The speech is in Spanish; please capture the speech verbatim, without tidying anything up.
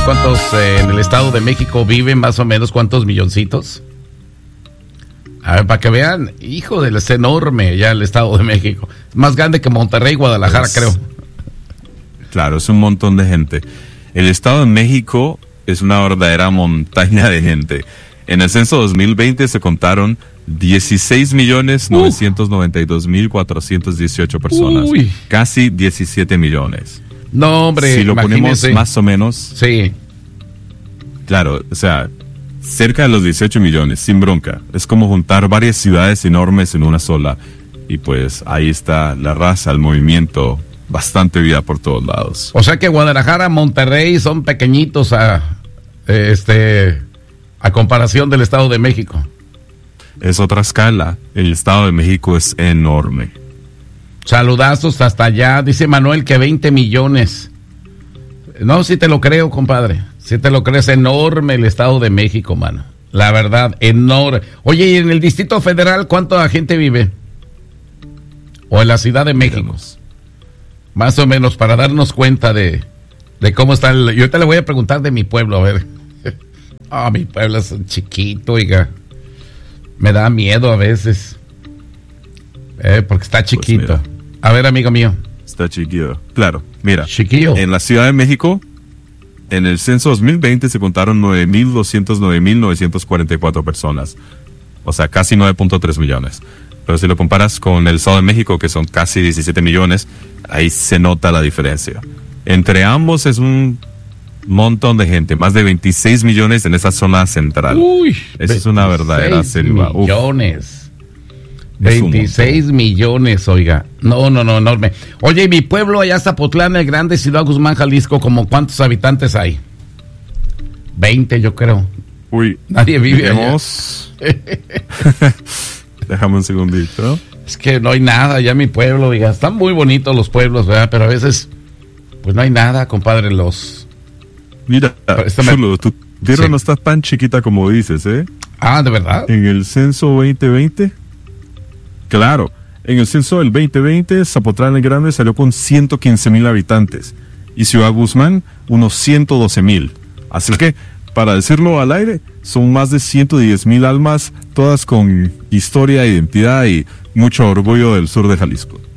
cuántos eh, en el Estado de México viven? Más o menos, ¿cuántos milloncitos? A ver, para que vean, hijo de, es enorme ya el Estado de México. Es más grande que Monterrey, Guadalajara, es, creo. Claro, es un montón de gente. El Estado de México es una verdadera montaña de gente. En el censo dos mil veinte se contaron dieciséis millones novecientos noventa y dos mil cuatrocientos dieciocho personas. Uy. Casi diecisiete millones. No, hombre, si lo imagínese. ponemos más o menos. Sí. Claro, o sea, cerca de los dieciocho millones, sin bronca. Es como juntar varias ciudades enormes en una sola. Y pues ahí está la raza, el movimiento, bastante vida por todos lados. O sea que Guadalajara, Monterrey son pequeñitos a, este, a comparación del Estado de México. Es otra escala. El Estado de México es enorme. Saludazos hasta allá. Dice Manuel que veinte millones. No, sí te lo creo, compadre. Sí te lo crees, enorme el Estado de México, mano. La verdad, enorme. Oye, ¿y en el Distrito Federal cuánta gente vive? ¿O en la Ciudad de México? Miramos. Más o menos, para darnos cuenta de, de cómo está el... Yo ahorita le voy a preguntar de mi pueblo, a ver. Ah, oh, mi pueblo es chiquito, oiga. Me da miedo a veces. Eh, porque está chiquito. Pues a ver, amigo mío. Está chiquillo. Claro, mira. Chiquillo. En la Ciudad de México, en el censo dos mil veinte se contaron nueve mil doscientos nueve mil novecientos cuarenta y cuatro personas. O sea, casi nueve punto tres millones. Pero si lo comparas con el Estado de México, que son casi diecisiete millones, ahí se nota la diferencia. Entre ambos es un montón de gente, más de veintiséis millones en esa zona central. Uy, esa es una verdadera selva. Millones. veintiséis millones, oiga. No, no, no, enorme. Oye, mi pueblo allá Zapotlán, el Grande, Ciudad Guzmán, Jalisco, ¿como cuántos habitantes hay? veinte, yo creo. Uy. Nadie vive Tenemos... Déjame un segundito, ¿no? Es que no hay nada allá en mi pueblo, oiga. Están muy bonitos los pueblos, ¿verdad? Pero a veces, pues no hay nada, compadre, los... Mira, Chulo, tu tierra sí. no está tan chiquita como dices, ¿eh? Ah, ¿de verdad? En el censo veinte veinte... Claro, en el censo del veinte veinte, Zapotlán el Grande salió con ciento quince mil habitantes y Ciudad Guzmán unos ciento doce mil. Así que, para decirlo al aire, son más de ciento diez mil almas, todas con historia, identidad y mucho orgullo del sur de Jalisco.